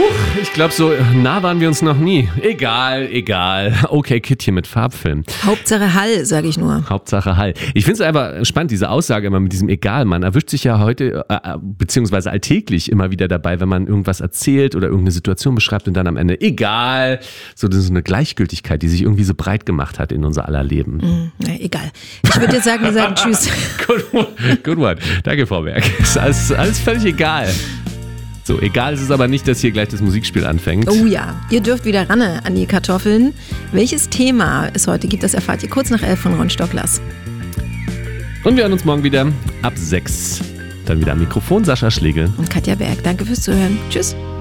Ich glaube, so nah waren wir uns noch nie. Egal. Okay, Kid hier mit Farbfilm. Hauptsache Hall, sage ich nur. Hauptsache Hall. Ich finde es einfach spannend, diese Aussage immer mit diesem Egal. Man erwischt sich ja heute, beziehungsweise alltäglich immer wieder dabei, wenn man irgendwas erzählt oder irgendeine Situation beschreibt und dann am Ende egal. So, das ist eine Gleichgültigkeit, die sich irgendwie so breit gemacht hat in unser aller Leben. Egal. Ich würde jetzt sagen, wir sagen Tschüss. Good one. Danke, Frau Berg. Ist alles völlig egal. So, egal ist es aber nicht, dass hier gleich das Musikspiel anfängt. Oh ja, ihr dürft wieder ran an die Kartoffeln. Welches Thema es heute gibt, das erfahrt ihr kurz nach 11 von Ron Stocklers. Und wir hören uns morgen wieder ab 6. Dann wieder am Mikrofon Sascha Schlegel. Und Katja Berg. Danke fürs Zuhören. Tschüss.